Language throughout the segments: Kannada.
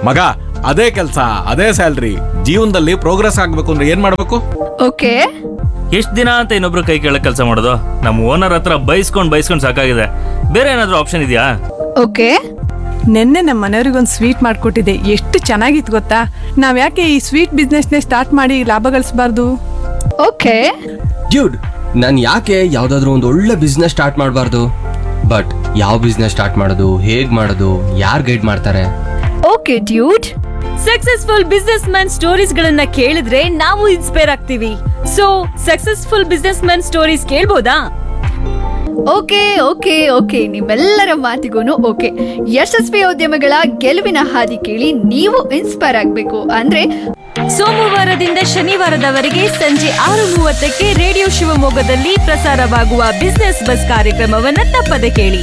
ಮಗ, ಅದೇ ಕೆಲಸ, ಅದೇ ಸ್ಯಾಲ್ರಿ, ಜೀವನದಲ್ಲಿ ಪ್ರೋಗ್ರೆಸ್ ಆಗ್ಬೇಕು ಅಂದ್ರೆ ಏನ್ ಮಾಡ್ಬೇಕು? ಓಕೆ. ಎಷ್ಟ್ ದಿನ ಅಂತ ಇನ್ನೊಬ್ರು ಕೈ ಕೆಳಗೆ ಕೆಲಸ ಮಾಡೋದು? ನಮ್ಮ ಓನರ್ ಹತ್ರ ಬೈಸ್ಕೊಂಡ್ ಸಾಕಾಗಿದೆ. ಬೇರೆ ಏನಾದ್ರೂ ಆಪ್ಷನ್ ಇದೆಯಾ? ಓಕೆ. ನೆನ್ನೆ ನಮ್ಮ ಮನೆಯವ್ರಿಗೊಂದು ಸ್ವೀಟ್ ಮಾಡ್ಕೊಟ್ಟಿದ್ದೆ, ಎಷ್ಟು ಚೆನ್ನಾಗಿತ್ತು ಗೊತ್ತಾ? ನಾವ್ ಯಾಕೆ ಈ ಸ್ವೀಟ್ ಬಿಸ್ನೆಸ್ನೇ ಸ್ಟಾರ್ಟ್ ಮಾಡಿ ಲಾಭ ಗಳಿಸಬಾರ್ದು? ಓಕೆ. ಡ್ಯೂಡ್, ನಾನು ಯಾಕೆ ಯಾವ್ದಾದ್ರು ಒಂದು ಒಳ್ಳೆ ಬಿಸ್ನೆಸ್ ಸ್ಟಾರ್ಟ್ ಮಾಡಬಾರ್ದು? ಬಟ್ ಯಾವ ಬಿಸ್ನೆಸ್ ಸ್ಟಾರ್ಟ್ ಮಾಡೋದು, ಹೇಗ್ ಮಾಡೋದು, ಯಾರು ಗೈಡ್ ಮಾಡ್ತಾರೆ? Okay dude. Successful business man stories ಗಳನ್ನ ಕೇಳಿದ್ರೆ ನಾವು ಇನ್ಸ್ಪೈರ್ ಆಗ್ತೀವಿ. So successful business man stories ಕೇಳ್ಬೋದಾ? Okay okay okay, ನಿಮ್ಮೆಲ್ಲರ ಮಾತಿಗೂ ಓಕೆ. ಯಶಸ್ವಿ ಉದ್ಯಮಗಳ ಗೆಲುವಿನ ಹಾದಿ ಕೇಳಿ ನೀವು ಇನ್ಸ್ಪೈರ್ ಆಗ್ಬೇಕು ಅಂದ್ರೆ ಸೋಮವಾರದಿಂದ ಶನಿವಾರದವರೆಗೆ ಸಂಜೆ 6:30ಕ್ಕೆ ರೇಡಿಯೋ ಶಿವಮೊಗ್ಗದಲ್ಲಿ ಪ್ರಸಾರವಾಗುವ ಬಿಸ್ನೆಸ್ ಬಸ್ ಕಾರ್ಯಕ್ರಮವನ್ನ ತಪ್ಪದೆ ಕೇಳಿ.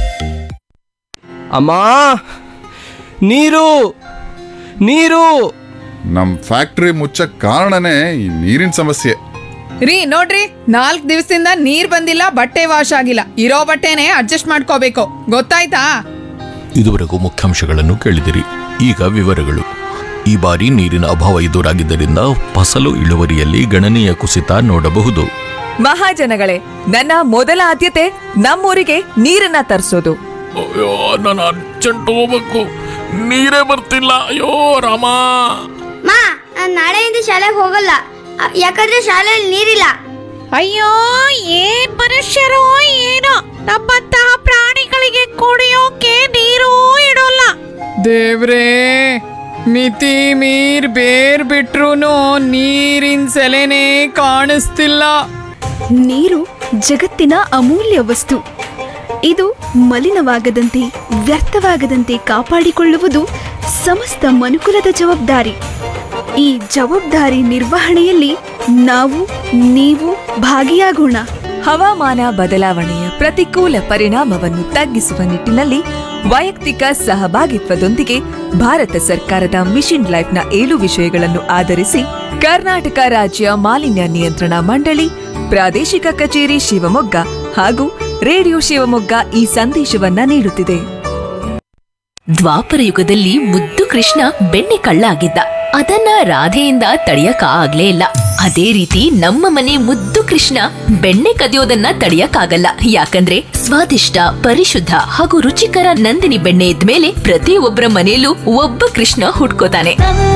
ಅಮ್ಮ, ನೀರು ನೀರು. ನಮ್ ಫ್ಯಾಕ್ಟ್ರಿ ಮುಚ್ಚಕ್ ಕಾರಣನೇ ಈ ನೀರಿನ ಸಮಸ್ಯೆ. ರೀ ನೋಡ್ರಿ, 4 ದಿವಸದಿಂದ ನೀರ್ ಬಂದಿಲ್ಲ, ಬಟ್ಟೆ ವಾಶ್ ಆಗಿಲ್ಲ. ಇರೋ ಬಟ್ಟೆನೆ ಅಡ್ಜಸ್ಟ್ ಮಾಡ್ಕೋಬೇಕು, ಗೊತ್ತಾಯ್ತಾ? ಇದುವರೆಗೂ ಮುಖ್ಯಾಂಶಗಳನ್ನು ಕೇಳಿದಿರಿ. ಈಗ ವಿವರಗಳು. ಈ ಬಾರಿ ನೀರಿನ ಅಭಾವ ಎದುರಾಗಿದ್ದರಿಂದ ಫಸಲು ಇಳುವರಿಯಲ್ಲಿ ಗಣನೀಯ ಕುಸಿತ ನೋಡಬಹುದು. ಮಹಾಜನಗಳೇ, ನನ್ನ ಮೊದಲ ಆದ್ಯತೆ ನಮ್ಮೂರಿಗೆ ನೀರನ್ನ ತರಿಸೋದು. ಅಯ್ಯೋ, ನಾನು ಅರ್ಜೆಂಟ್ ಹೋಗ್ಬೇಕು, ನೀರೇ ಬರ್ತಿಲ್ಲ. ಅಯ್ಯೋ ರಾಮ. ಮಾ, ನಾನು ನಾಳೆಯಿಂದ ಶಾಲೆಗೆ ಹೋಗಲ್ಲ, ಯಾಕಂದ್ರೆ ಶಾಲೆಯಲ್ಲಿ ನೀರಿಲ್ಲ. ಅಯ್ಯೋ, ಏನ್ ಮನುಷ್ಯರೋ ಏನೋ, ನಮ್ಮಂತಹ ಪ್ರಾಣಿಗಳಿಗೆ ಕುಡಿಯೋಕೆ ನೀರು ಇಡೋಲ್ಲ. ದೇವ್ರೇ, ಮಿತಿ ಮೀರ್ ಬೇರ್ ಬಿಟ್ರು ನೀರಿನ ಸೆಲೆನೇ ಕಾಣಿಸ್ತಿಲ್ಲ. ನೀರು ಜಗತ್ತಿನ ಅಮೂಲ್ಯ ವಸ್ತು. ಇದು ಮಲಿನವಾಗದಂತೆ, ವ್ಯರ್ಥವಾಗದಂತೆ ಕಾಪಾಡಿಕೊಳ್ಳುವುದು ಸಮಸ್ತ ಮನುಕುಲದ ಜವಾಬ್ದಾರಿ. ಈ ಜವಾಬ್ದಾರಿ ನಿರ್ವಹಣೆಯಲ್ಲಿ ನಾವು ನೀವು ಭಾಗಿಯಾಗೋಣ. ಹವಾಮಾನ ಬದಲಾವಣೆಯ ಪ್ರತಿಕೂಲ ಪರಿಣಾಮವನ್ನು ತಗ್ಗಿಸುವ ನಿಟ್ಟಿನಲ್ಲಿ ವೈಯಕ್ತಿಕ ಸಹಭಾಗಿತ್ವದೊಂದಿಗೆ ಭಾರತ ಸರ್ಕಾರದ ಮಿಷನ್ ಲೈಫ್ನ 7 ವಿಷಯಗಳನ್ನು ಆಧರಿಸಿ ಕರ್ನಾಟಕ ರಾಜ್ಯ ಮಾಲಿನ್ಯ ನಿಯಂತ್ರಣ ಮಂಡಳಿ, ಪ್ರಾದೇಶಿಕ ಕಚೇರಿ ಶಿವಮೊಗ್ಗ ಹಾಗೂ ರೇಡಿಯೋ ಶಿವಮೊಗ್ಗ ಈ ಸಂದೇಶವನ್ನ ನೀಡುತ್ತಿದೆ. ದ್ವಾಪರ ಯುಗದಲ್ಲಿ ಮುದ್ದು ಕೃಷ್ಣ ಬೆಣ್ಣೆ ಕಳ್ಳ ಆಗಿದ್ದ. ಅದನ್ನ ರಾಧೆಯಿಂದ ತಡೆಯಕ ಆಗ್ಲೇ ಇಲ್ಲ. ಅದೇ ರೀತಿ ನಮ್ಮ ಮನೆ ಮುದ್ದು ಕೃಷ್ಣ ಬೆಣ್ಣೆ ಕದಿಯೋದನ್ನ ತಡೆಯಕ್ಕಾಗಲ್ಲ. ಯಾಕಂದ್ರೆ ಸ್ವಾದಿಷ್ಟ, ಪರಿಶುದ್ಧ ಹಾಗೂ ರುಚಿಕರ ನಂದಿನಿ ಬೆಣ್ಣೆ ಇದ್ಮೇಲೆ ಪ್ರತಿಯೊಬ್ಬರ ಮನೆಯಲ್ಲೂ ಒಬ್ಬ ಕೃಷ್ಣ ಹುಟ್ಕೋತಾನೆ.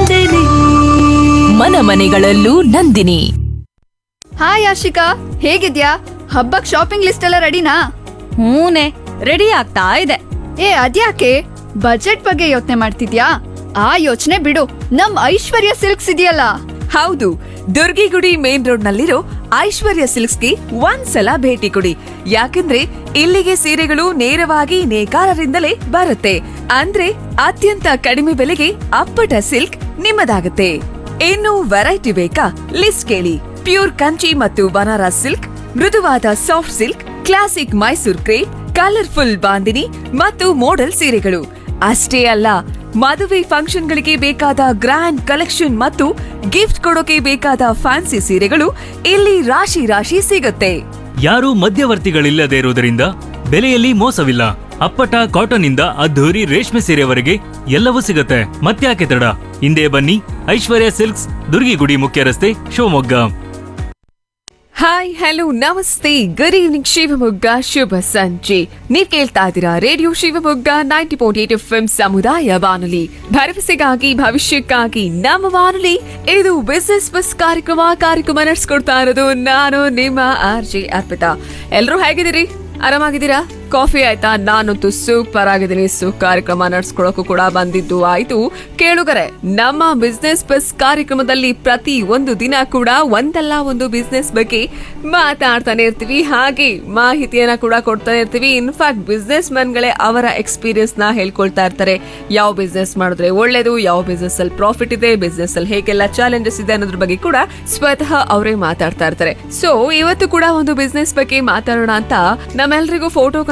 ಮನ ಮನೆಗಳಲ್ಲೂ ನಂದಿನಿ. ಹಾಯ್ ಆಶಿಕಾ, ಹೇಗಿದ್ಯಾ? ಹಬ್ಬಕ್ ಶಾಪಿಂಗ್ ಲಿಸ್ಟ್ ಎಲ್ಲ ರೆಡಿನಾ? ಹೂನೆ, ರೆಡಿ ಆಗ್ತಾ ಇದೆ. ಅದ್ಯಾಕೆ ಬಜೆಟ್ ಬಗ್ಗೆ ಯೋಚನೆ ಮಾಡ್ತಿದ್ಯಾ? ಆ ಯೋಚನೆ ಬಿಡು, ನಮ್ ಐಶ್ವರ್ಯ ಸಿಲ್ಕ್ಸ್ ಇದೆಯಲ್ಲ. ಹೌದು, ದುರ್ಗಿಗುಡಿ ಮೇನ್ ರೋಡ್ ನಲ್ಲಿರೋ ಐಶ್ವರ್ಯ ಸಿಲ್ಕ್ಸ್ಗೆ ಒಂದ್ಸಲ ಭೇಟಿ ಕೊಡಿ. ಯಾಕಂದ್ರೆ ಇಲ್ಲಿಗೆ ಸೀರೆಗಳು ನೇರವಾಗಿ ನೇಕಾರರಿಂದಲೇ ಬರುತ್ತೆ. ಅಂದ್ರೆ ಅತ್ಯಂತ ಕಡಿಮೆ ಬೆಲೆಗೆ ಅಪ್ಪಟ ಸಿಲ್ಕ್ ನಿಮ್ಮದಾಗುತ್ತೆ. ಇನ್ನು ವೆರೈಟಿ ಬೇಕಾ? ಲಿಸ್ಟ್ ಕೇಳಿ. ಪ್ಯೂರ್ ಕಂಚಿ ಮತ್ತು ಬನಾರಸ್ ಸಿಲ್ಕ್, ಮೃದುವಾದ soft silk, classic Mysore crepe, colourful bandhani ಮತ್ತು ಮೋಡಲ್ ಸೀರೆಗಳು. ಅಷ್ಟೇ ಅಲ್ಲ, ಮದುವೆ ಫಂಕ್ಷನ್ಗಳಿಗೆ ಬೇಕಾದ ಗ್ರ್ಯಾಂಡ್ ಕಲೆಕ್ಷನ್ ಮತ್ತು ಗಿಫ್ಟ್ ಕೊಡೋಕೆ ಬೇಕಾದ ಫ್ಯಾನ್ಸಿ ಸೀರೆಗಳು ಇಲ್ಲಿ ರಾಶಿ ರಾಶಿ ಸಿಗುತ್ತೆ. ಯಾರು ಮಧ್ಯವರ್ತಿಗಳಿಲ್ಲದೆ ಇರುವುದರಿಂದ ಬೆಲೆಯಲ್ಲಿ ಮೋಸವಿಲ್ಲ. ಅಪ್ಪಟ ಕಾಟನ್ ಇಂದ ಅದ್ಧೂರಿ ರೇಷ್ಮೆ ಸೀರೆವರೆಗೆ ಎಲ್ಲವೂ ಸಿಗುತ್ತೆ. ಮತ್ತ್ಯಾಕೆ ತಡ? ಹಿಂದೆ ಬನ್ನಿ, ಐಶ್ವರ್ಯ ಸಿಲ್ಕ್ಸ್, ದುರ್ಗಿಗುಡಿ ಮುಖ್ಯ ರಸ್ತೆ, ಶಿವಮೊಗ್ಗ. ಹಾಯ್, ಹಲೋ, ನಮಸ್ತೆ, ಗುಡ್ ಈವ್ನಿಂಗ್ ಶಿವಮೊಗ್ಗ, ಶುಭ ಸಂಜೆ. ನೀವ್ ಕೇಳ್ತಾ ಇದ್ದೀರಾ ರೇಡಿಯೋ ಶಿವಮೊಗ್ಗ 90.8 FM ಸಮುದಾಯ ಬಾನುಲಿ, ಭರವಸೆಗಾಗಿ ಭವಿಷ್ಯಕ್ಕಾಗಿ ನಮ್ಮ ಬಾನುಲಿ. ಇದು ಬಿಸಿನೆಸ್ ಬಸ್ ಕಾರ್ಯಕ್ರಮ ನಡೆಸ್ಕೊಡ್ತಾ ಇರೋದು ನಾನು ನಿಮ್ಮ RJ ಅರ್ಪಿತಾ. ಎಲ್ರೂ ಹೇಗಿದ್ದೀರಿ? ಆರಾಮಾಗಿದ್ದೀರಾ? ಕಾಫಿ ಆಯ್ತಾ? ನಾನಂತೂ ಸೂಪರ್ ಆಗಿದ್ದೀನಿ. ಕಾರ್ಯಕ್ರಮ ನಡ್ಸ್ಕೊಳಕ್ಕೂ ಕೂಡ ಬಂದಿದ್ದು ಆಯ್ತು. ಕೇಳುಗರೆ, ನಮ್ಮ ಬಿಸ್ನೆಸ್ ಬಸ್ ಕಾರ್ಯಕ್ರಮದಲ್ಲಿ ಪ್ರತಿ ಒಂದು ದಿನ ಕೂಡ ಒಂದಲ್ಲ ಒಂದು ಬಿಸ್ನೆಸ್ ಬಗ್ಗೆ ಮಾತಾಡ್ತಾನೆ ಇರ್ತೀವಿ, ಹಾಗೆ ಮಾಹಿತಿಯನ್ನ ಕೂಡ ಕೊಡ್ತಾನೆ ಇರ್ತೀವಿ. ಇನ್ಫ್ಯಾಕ್ಟ್ ಬಿಸ್ನೆಸ್ ಮ್ಯಾನ್ಗಳೇ ಅವರ ಎಕ್ಸ್ಪೀರಿಯನ್ಸ್ ನ ಹೇಳ್ಕೊಳ್ತಾ ಇರ್ತಾರೆ. ಯಾವ ಬಿಸ್ನೆಸ್ ಮಾಡಿದ್ರೆ ಒಳ್ಳೇದು, ಯಾವ ಬಿಸ್ನೆಸ್ ಅಲ್ಲಿ ಪ್ರಾಫಿಟ್ ಇದೆ, ಬಿಸ್ನೆಸ್ ಅಲ್ಲಿ ಹೇಗೆಲ್ಲ ಚಾಲೆಂಜಸ್ ಇದೆ ಅನ್ನೋದ್ರ ಬಗ್ಗೆ ಕೂಡ ಸ್ವತಃ ಅವರೇ ಮಾತಾಡ್ತಾ ಇರ್ತಾರೆ. ಸೊ ಇವತ್ತು ಕೂಡ ಒಂದು ಬಿಸ್ನೆಸ್ ಬಗ್ಗೆ ಮಾತಾಡೋಣ ಅಂತ ನಮ್ಮೆಲ್ರಿಗೂ ಫೋಟೋ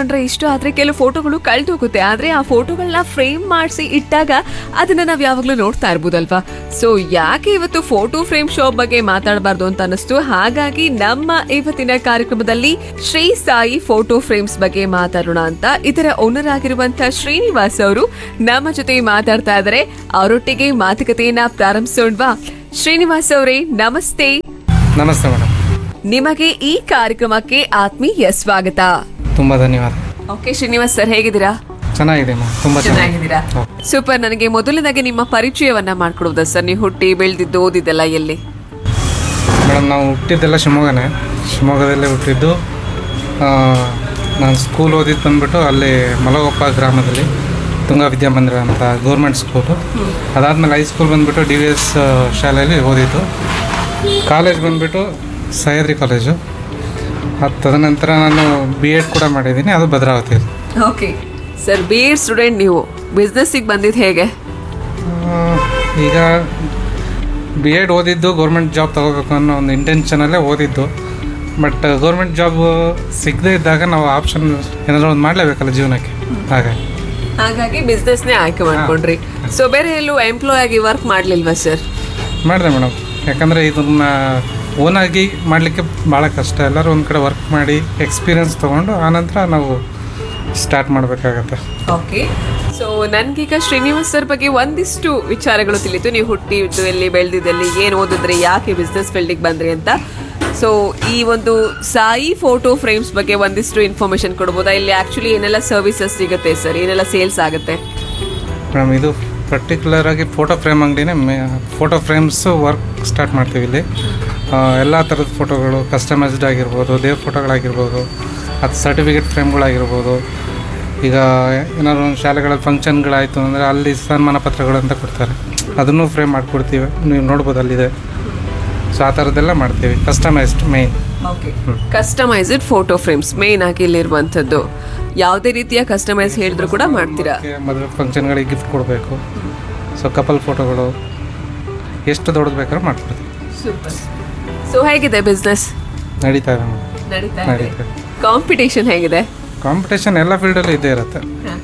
ಕಂಡ್ರೆ ಇಷ್ಟ ಆದ್ರೆ ಕೆಲವು ಫೋಟೋಗಳು ಕಳ್ದು ಹೋಗುತ್ತೆ, ಆದ್ರೆ ಆ ಫೋಟೋಗಳನ್ನ ಫ್ರೇಮ್ ಮಾಡಿಸಿ ಇಟ್ಟಾಗ ಅದನ್ನ ನಾವ್ ಯಾವಾಗ್ಲೂ ನೋಡ್ತಾ ಇರ್ಬೋದಲ್ವಾ. ಸೊ ಯಾಕೆ ಇವತ್ತು ಫೋಟೋ ಫ್ರೇಮ್ ಶಾಪ್ ಬಗ್ಗೆ ಮಾತಾಡಬಾರ್ದು ಅಂತ ಅನಿಸ್ತು. ಹಾಗಾಗಿ ನಮ್ಮ ಇವತ್ತಿನ ಕಾರ್ಯಕ್ರಮದಲ್ಲಿ ಶ್ರೀ ಸಾಯಿ ಫೋಟೋ ಫ್ರೇಮ್ಸ್ ಬಗ್ಗೆ ಮಾತಾಡೋಣ ಅಂತ ಇದರ ಓನರ್ ಆಗಿರುವಂತ ಶ್ರೀನಿವಾಸ್ ಅವರು ನಮ್ಮ ಜೊತೆ ಮಾತಾಡ್ತಾ ಇದ್ದಾರೆ. ಅವರೊಟ್ಟಿಗೆ ಮಾತುಕತೆಯನ್ನ ಪ್ರಾರಂಭಿಸೋಣವಾ? ಶ್ರೀನಿವಾಸ್ ಅವರೇ ನಮಸ್ತೆ. ನಮಸ್ತೆ ಮೇಡಮ್. ನಿಮಗೆ ಈ ಕಾರ್ಯಕ್ರಮಕ್ಕೆ ಆತ್ಮೀಯ ಸ್ವಾಗತ. ತುಂಬಾ ಧನ್ಯವಾದ. ಓಕೆ ಶ್ರೀನಿವಾಸ್ ಸರ್, ಹೇಗಿದ್ದೀರಾ? ಚೆನ್ನಾಗಿದೆ ಮ್ಯಾಮ್, ತುಂಬಾ ಚೆನ್ನಾಗಿದ್ದೀರಾ? ಸೂಪರ್. ನನಗೆ ಮೊದಲನೇದಾಗಿ ನಿಮ್ಮ ಪರಿಚಯವನ್ನ ಮಾಡ್ಕೊಡೋದಾ ಸರ್? ನೀವು ಹುಟ್ಟಿ ಬೆಳೆದಿದ್ದು ಓದಿದ್ದೆಲ್ಲ ಎಲ್ಲಿ? ಮೇಡಮ್, ನಾವು ಹುಟ್ಟಿದ್ದೆಲ್ಲ ಶಿವಮೊಗ್ಗದಲ್ಲೇ ಹುಟ್ಟಿದ್ದು. ನಾನು ಸ್ಕೂಲ್ ಓದಿದ್ದು ಬಂದ್ಬಿಟ್ಟು ಅಲ್ಲಿ ಮಲಗೊಪ್ಪ ಗ್ರಾಮದಲ್ಲಿ ತುಂಗಾ ವಿದ್ಯಾಮಂದಿರ ಅಂತ ಗೌರ್ಮೆಂಟ್ ಸ್ಕೂಲು. ಅದಾದಮೇಲೆ ಹೈಸ್ಕೂಲ್ ಬಂದುಬಿಟ್ಟು DVS ಶಾಲೆಯಲ್ಲಿ ಓದಿದ್ದು. ಕಾಲೇಜ್ ಬಂದುಬಿಟ್ಟು ಸಹ್ಯಾದ್ರಿ ಕಾಲೇಜು. ತದನಂತರ ನಾನು B.Ed ಕೂಡ ಮಾಡಿದ್ದೀನಿ, ಅದು Bhadravati. Okay sir, B.Ed student ನೀವು. ಬಿಸ್ನೆಸ್ಸಿಗೆ ಬಂದಿದ್ದು ಹೇಗೆ? ಈಗ B.Ed ಓದಿದ್ದು ಗೌರ್ಮೆಂಟ್ ಜಾಬ್ ತಗೋಬೇಕು ಅನ್ನೋ ಒಂದು ಇಂಟೆನ್ಷನಲ್ಲೇ ಓದಿದ್ದು. ಬಟ್ ಗೌರ್ಮೆಂಟ್ ಜಾಬ್ ಸಿಗದೇ ಇದ್ದಾಗ ನಾವು ಆಪ್ಷನ್ ಏನಾದರೂ ಒಂದು ಮಾಡಲೇಬೇಕಲ್ಲ ಜೀವನಕ್ಕೆ. ಹಾಗಾಗಿ ಬಿಸ್ನೆಸ್ನೇ ಆಯ್ಕೆ ಮಾಡ್ಕೊಂಡ್ರಿ. ಸೊ ಬೇರೆ ಎಲ್ಲೂ ಎಂಪ್ಲಾಯ್ ಆಗಿ ವರ್ಕ್ ಮಾಡಲಿಲ್ವಾ ಸರ್? ಮಾಡಿದೆ ಮೇಡಮ್, ಯಾಕಂದರೆ ಇದನ್ನ ಓನಾಗಿ ಮಾಡಲಿಕ್ಕೆ ಭಾಳ ಕಷ್ಟ. ಎಲ್ಲರೂ ಒಂದು ಕಡೆ ವರ್ಕ್ ಮಾಡಿ ಎಕ್ಸ್ಪೀರಿಯನ್ಸ್ ತೊಗೊಂಡು ಆನಂತರ ನಾವು ಸ್ಟಾರ್ಟ್ ಮಾಡಬೇಕಾಗತ್ತೆ. ಓಕೆ. ಸೊ ನನಗೀಗ ಶ್ರೀನಿವಾಸ್ ಸರ್ ಬಗ್ಗೆ ಒಂದಿಷ್ಟು ವಿಚಾರಗಳು ತಿಳಿತು. ನೀವು ಹುಟ್ಟಿದ್ದು ಎಲ್ಲಿ, ಬೆಳೆದಿದ್ದಲ್ಲಿ, ಏನು ಓದಿದ್ರಿ, ಯಾಕೆ ಬಿಸ್ನೆಸ್ ಫೀಲ್ಡಿಗೆ ಬಂದ್ರಿ ಅಂತ. ಸೊ ಈ ಒಂದು ಸಾಯಿ ಫೋಟೋ ಫ್ರೇಮ್ಸ್ ಬಗ್ಗೆ ಒಂದಿಷ್ಟು ಇನ್ಫಾರ್ಮೇಶನ್ ಕೊಡ್ಬೋದಾ? ಇಲ್ಲಿ ಆ್ಯಕ್ಚುಲಿ ಏನೆಲ್ಲ ಸರ್ವಿಸಸ್ ಸಿಗುತ್ತೆ ಸರ್, ಏನೆಲ್ಲ ಸೇಲ್ಸ್ ಆಗುತ್ತೆ? ಮೇಡಮ್, ಇದು ಪರ್ಟಿಕ್ಯುಲರ್ ಆಗಿ photo frame ಅಂಗಡಿನೇ. Photo frames work start ಮಾಡ್ತೀವಿ ಇಲ್ಲಿ. ಎಲ್ಲ ಥರದ ಫೋಟೋಗಳು ಕಸ್ಟಮೈಸ್ಡ್ ಆಗಿರ್ಬೋದು, ದೇವ್ರ ಫೋಟೋಗಳಾಗಿರ್ಬೋದು, ಅದು ಸರ್ಟಿಫಿಕೇಟ್ ಫ್ರೇಮ್ಗಳಾಗಿರ್ಬೋದು. ಈಗ ಏನಾದ್ರು ಒಂದು ಶಾಲೆಗಳಲ್ಲಿ ಫಂಕ್ಷನ್ಗಳಾಯಿತು ಅಂದರೆ ಅಲ್ಲಿ ಸನ್ಮಾನ ಪತ್ರಗಳು ಅಂತ ಕೊಡ್ತಾರೆ, ಅದನ್ನು ಫ್ರೇಮ್ ಮಾಡಿಕೊಡ್ತೀವಿ. ನೀವು ನೋಡ್ಬೋದು, ಅಲ್ಲಿದೆ. ಸೊ ಆ ಥರದ್ದೆಲ್ಲ ಮಾಡ್ತೀವಿ. Customised main. Okay, customised photo frames main ಆಗಿ ಇಲ್ಲಿರುವಂಥದ್ದು. ಯಾವುದೇ ರೀತಿಯ ಕಸ್ಟಮೈಸ್ ಹೇಳಿದ್ರು ಕೂಡ ಮಾಡ್ತೀರಾ? ಮದುವೆ ಫಂಕ್ಷನ್ಗಳಿಗೆ ಗಿಫ್ಟ್ ಕೊಡಬೇಕು, ಸೊ ಕಪಲ್ ಫೋಟೋಗಳು ಎಷ್ಟು ದೊಡ್ಡದು ಬೇಕಾದ್ರೂ ಮಾಡ್ಕೊಡ್ತೀವಿ. ಸೂಪರ್. ಸೊ ಹೇಗಿದೆ ಬಿಸ್ನೆಸ್? ನಡೀತಾ ಇದೆ. ನಡೀತಾ ಇದೆ. ಕಾಂಪಿಟೇಷನ್ ಹೇಗಿದೆ? ಕಾಂಪಿಟೇಷನ್ ಎಲ್ಲ ಫೀಲ್ಡಲ್ಲೂ ಇದ್ದೇ ಇರುತ್ತೆ.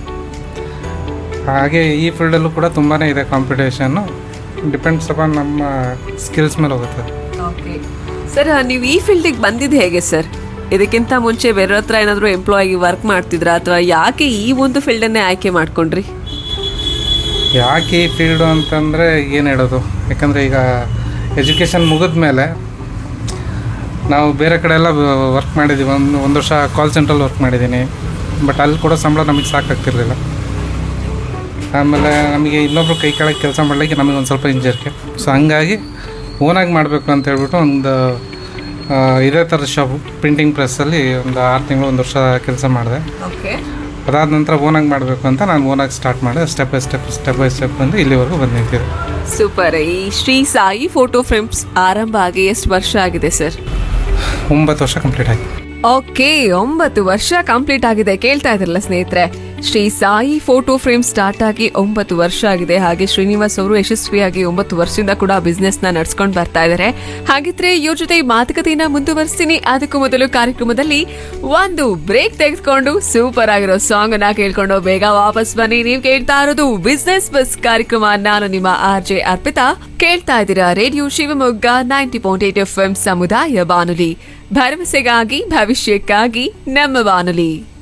ಹಾಗೆ ಈ ಫೀಲ್ಡಲ್ಲೂ ಕೂಡ ತುಂಬಾ ಇದೆ ಕಾಂಪಿಟೇಷನ್ನು. ಡಿಪೆಂಡ್ಸ್ ಅಪಾನ್ ನಮ್ಮ ಸ್ಕಿಲ್ಸ್ ಮೇಲೆ ಹೋಗುತ್ತೆ. ಓಕೆ ಸರ್, ನೀವು ಈ ಫೀಲ್ಡಿಗೆ ಬಂದಿದ್ದು ಹೇಗೆ ಸರ್? ಇದಕ್ಕಿಂತ ಮುಂಚೆ ಬೇರೆ ಹತ್ರ ಏನಾದರೂ ಎಂಪ್ಲಾಯ್ ಆಗಿ ವರ್ಕ್ ಮಾಡ್ತಿದ್ರಾ, ಅಥವಾ ಯಾಕೆ ಈ ಒಂದು ಫೀಲ್ಡನ್ನೇ ಆಯ್ಕೆ ಮಾಡ್ಕೊಂಡ್ರಿ? ಯಾಕೆ ಈ ಫೀಲ್ಡು ಅಂತಂದರೆ ಏನು ಹೇಳೋದು, ಯಾಕಂದರೆ ಈಗ ಎಜುಕೇಷನ್ ಮುಗಿದ ಮೇಲೆ ನಾವು ಬೇರೆ ಕಡೆ ಎಲ್ಲ ವರ್ಕ್ ಮಾಡಿದ್ದೀವಿ. ಒಂದು ವರ್ಷ ಕಾಲ್ ಸೆಂಟ್ರಲ್ಲಿ ವರ್ಕ್ ಮಾಡಿದ್ದೀನಿ. ಬಟ್ ಅಲ್ಲಿ ಕೂಡ ಸಂಬಳ ನಮಗೆ ಸಾಕಾಗ್ತಿರ್ಲಿಲ್ಲ. ಆಮೇಲೆ ನಮಗೆ ಇನ್ನೊಬ್ರು ಕೈ ಕೆಳಗೆ ಕೆಲಸ ಮಾಡಲಿಕ್ಕೆ ನಮಗೆ ಒಂದು ಸ್ವಲ್ಪ ಹಿಂಜರಿಕೆ. ಸೊ ಹಂಗಾಗಿ ಓನಾಗಿ ಮಾಡಬೇಕು ಅಂತ ಹೇಳ್ಬಿಟ್ಟು ಒಂದು ಇದೇ ಥರದ ಶಾಪ್ ಪ್ರಿಂಟಿಂಗ್ ಪ್ರೆಸ್ಸಲ್ಲಿ ಒಂದು 6 ತಿಂಗಳು 1 ವರ್ಷ ಕೆಲಸ ಮಾಡಿದೆ. ಓಕೆ. ಅದಾದ ನಂತರ ಓನಾಗಿ ಮಾಡಬೇಕು ಅಂತ ನಾನು ಓನಾಗಿ ಸ್ಟಾರ್ಟ್ ಮಾಡಿದೆ. ಸ್ಟೆಪ್ ಬೈ ಸ್ಟೆಪ್ ಬಂದು ಇಲ್ಲಿವರೆಗೂ ಬಂದಿದ್ದೀವಿ. ಸೂಪರ್. ಈ ಶ್ರೀ ಸಾಯಿ ಫೋಟೋ ಫ್ರೇಮ್ಸ್ ಆರಂಭ ಆಗಿ ಎಷ್ಟು ವರ್ಷ ಆಗಿದೆ ಸರ್? 9 ವರ್ಷ ಕಂಪ್ಲೀಟ್ ಆಗಿದೆ. ಓಕೆ, 9 ವರ್ಷ ಕಂಪ್ಲೀಟ್ ಆಗಿದೆ. ಕೇಳ್ತಾ ಇದ್ರಲ್ಲ ಸ್ನೇಹಿತರೆ, Shri Sai photo frame start ಆಗಿ 9 ವರ್ಷ ಆಗಿದೆ. ಹಾಗೆ ಶ್ರೀನಿವಾಸ್ ಅವರು ಯಶಸ್ವಿಯಾಗಿ 9 ವರ್ಷದಿಂದ ಕೂಡ ಬಿಸ್ನೆಸ್ ನ ನಡ್ಸ್ಕೊಂಡು ಬರ್ತಾ ಇದ್ದಾರೆ. ಹಾಗಿದ್ರೆ ಇವ್ರ ಜೊತೆ ಮಾತುಕತೆಯನ್ನ ಮುಂದುವರಿಸ್ತೀನಿ. ಅದಕ್ಕೂ ಮೊದಲು ಕಾರ್ಯಕ್ರಮದಲ್ಲಿ ಒಂದು ಬ್ರೇಕ್ ತೆಗೆದುಕೊಂಡು ಸೂಪರ್ ಆಗಿರೋ ಸಾಂಗ್ ಅನ್ನ ಕೇಳ್ಕೊಂಡು ಬೇಗ ವಾಪಸ್ ಬನ್ನಿ. ನೀವು ಕೇಳ್ತಾ ಇರೋದು ಬಿಸ್ನೆಸ್ ಬಸ್ ಕಾರ್ಯಕ್ರಮ. ನಾನು ನಿಮ್ಮ RJ ಅರ್ಪಿತಾ. ಕೇಳ್ತಾ ಇದ್ದೀರಾ ರೇಡಿಯೋ ಶಿವಮೊಗ್ಗ 90.8 FM ಸಮುದಾಯ ಬಾನುಲಿ, ಭರವಸೆಗಾಗಿ ಭವಿಷ್ಯಕ್ಕಾಗಿ ನಮ್ಮ ಬಾನುಲಿ.